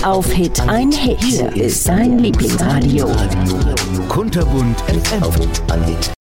Auf Hit ein Hit ist sein Lieblingsradio. Kunterbunt FM.